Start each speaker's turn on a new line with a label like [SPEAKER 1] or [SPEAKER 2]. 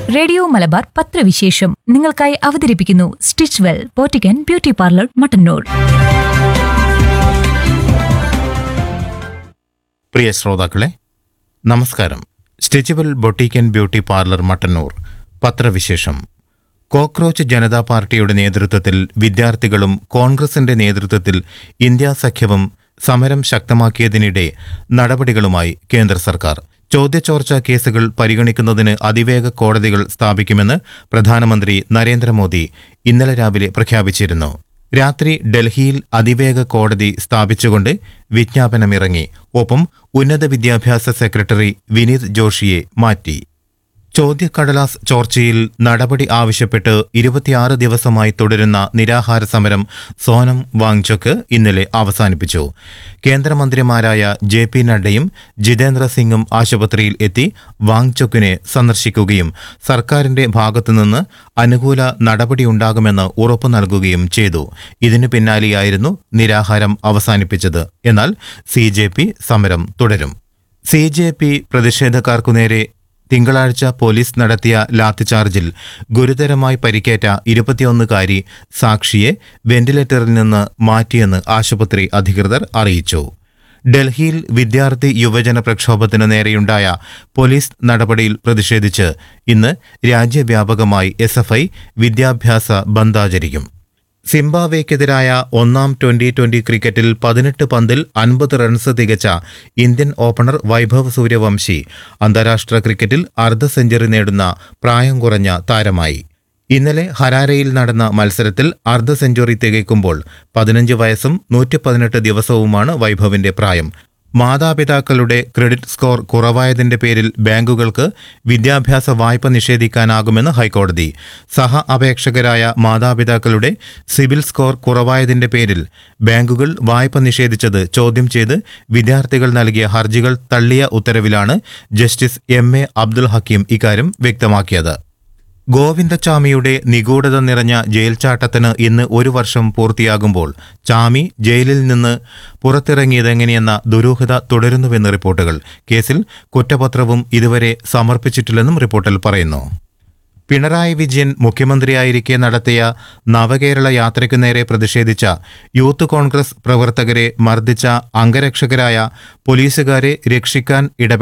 [SPEAKER 1] Radio Malabar പത്രവിശേഷം നിങ്ങൾക്കായി അവതരിപ്പിക്കുന്നു stitch well പോറ്റിക്കൻ beauty parlour Mattannur.
[SPEAKER 2] പ്രിയ ശ്രോതാക്കളെ, നമസ്കാരം. Stitchable boutique and beauty parlour Mattannur പത്രവിശേഷം. കോക്രോച്ച് ജനതാ പാർട്ടിയുടെ നേതൃത്വത്തിൽ വിദ്യാർത്ഥികളും കോൺഗ്രസിന്റെ നേതൃത്വത്തിൽ ഇന്ത്യാ സഖ്യവും സമരം ശക്തമാക്കിയതിനിടെ നടപടികളുമായി കേന്ദ്ര സർക്കാർ. ചോദ്യചോർച്ചാ കേസുകൾ പരിഗണിക്കുന്നതിന് അതിവേഗ കോടതികൾ സ്ഥാപിക്കുമെന്ന് പ്രധാനമന്ത്രി നരേന്ദ്രമോദി ഇന്നലെ രാവിലെ പ്രഖ്യാപിച്ചിരുന്നു. രാത്രി ഡൽഹിയിൽ അതിവേഗ കോടതി സ്ഥാപിച്ചുകൊണ്ട് വിജ്ഞാപനമിറങ്ങി. ഒപ്പം ഉന്നത വിദ്യാഭ്യാസ സെക്രട്ടറി വിനീത് ജോഷിയെ മാറ്റി. ചോദ്യക്കടലാസ് ചോർച്ചയിൽ നടപടി ആവശ്യപ്പെട്ട് 26 ദിവസമായി തുടരുന്ന നിരാഹാര സമരം സോനം വാങ്ചോക്ക് ഇന്നലെ അവസാനിപ്പിച്ചു. കേന്ദ്രമന്ത്രിമാരായ JP നഡ്ഡയും ജിതേന്ദ്ര സിംഗും ആശുപത്രിയിൽ എത്തി വാങ്ചോക്കിനെ സന്ദർശിക്കുകയും സർക്കാരിന്റെ ഭാഗത്തുനിന്ന് അനുകൂല നടപടിയുണ്ടാകുമെന്ന് ഉറപ്പു നൽകുകയും ചെയ്തു. ഇതിനു പിന്നാലെയായിരുന്നു നിരാഹാരം അവസാനിപ്പിച്ചത്. എന്നാൽ CJP സമരം തുടരും. CJP പ്രതിഷേധക്കാർക്കുനേരെ തിങ്കളാഴ്ച പോലീസ് നടത്തിയ ലാത്തിചാർജിൽ ഗുരുതരമായി പരിക്കേറ്റ 21-കാരി സാക്ഷിയെ വെന്റിലേറ്ററിൽ നിന്ന് മാറ്റിയെന്ന് ആശുപത്രി അധികൃതർ അറിയിച്ചു. ഡൽഹിയിൽ വിദ്യാർത്ഥി യുവജന പ്രക്ഷോഭത്തിനു നേരെയുണ്ടായ പോലീസ് നടപടിയിൽ പ്രതിഷേധിച്ച് ഇന്ന് രാജ്യവ്യാപകമായി SFI വിദ്യാഭ്യാസ ബന്ദ് ആചരിക്കും. സിംബാബ്വേക്കെതിരായ ഒന്നാം 2020 ക്രിക്കറ്റിൽ 18 പന്തിൽ 50 runs തികച്ച Indian opener Vaibhav Suryavanshi അന്താരാഷ്ട്ര ക്രിക്കറ്റിൽ അർദ്ധ സെഞ്ചുറി നേടുന്ന പ്രായം കുറഞ്ഞ താരമായി. ഇന്നലെ ഹരാരയിൽ നടന്ന മത്സരത്തിൽ അർദ്ധ സെഞ്ചുറി തികയ്ക്കുമ്പോൾ 15 വയസ്സും 118 ദിവസവുമാണ് വൈഭവിന്റെ പ്രായം. മാതാപിതാക്കളുടെ ക്രെഡിറ്റ് സ്കോർ കുറവായതിന്റെ പേരിൽ ബാങ്കുകൾക്ക് വിദ്യാഭ്യാസ വായ്പ നിഷേധിക്കാനാകുമെന്ന് ഹൈക്കോടതി. സഹ അപേക്ഷകരായ മാതാപിതാക്കളുടെ സിബിൽ സ്കോർ കുറവായതിന്റെ പേരിൽ ബാങ്കുകൾ വായ്പ നിഷേധിച്ചത് ചോദ്യം ചെയ്ത് വിദ്യാർത്ഥികൾ നൽകിയ ഹർജികൾ തള്ളിയ ഉത്തരവിലാണ് ജസ്റ്റിസ് MA അബ്ദുൽ ഹക്കീം ഇക്കാര്യം വ്യക്തമാക്കിയത്. ഗോവിന്ദചാമിയുടെ നിഗൂഢത നിറഞ്ഞ ജയിൽ ചാട്ടത്തിന് ഇന്ന് 1 വർഷം പൂർത്തിയാകുമ്പോൾ ചാമി ജയിലിൽ നിന്ന് പുറത്തിറങ്ങിയതെങ്ങനെയെന്ന ദുരൂഹത തുടരുന്നുവെന്ന് റിപ്പോർട്ടുകൾ. കേസിൽ കുറ്റപത്രവും ഇതുവരെ സമർപ്പിച്ചിട്ടില്ലെന്നും റിപ്പോർട്ടിൽ പറയുന്നു. പിണറായി വിജയൻ മുഖ്യമന്ത്രിയായിരിക്കെ നടത്തിയ നവകേരള യാത്രയ്ക്കു നേരെ പ്രതിഷേധിച്ച യൂത്ത് കോൺഗ്രസ് പ്രവർത്തകരെ മർദ്ദിച്ച അംഗരക്ഷകരായ പോലീസുകാരെ രക്ഷിക്കാൻ ഇടപെട്ട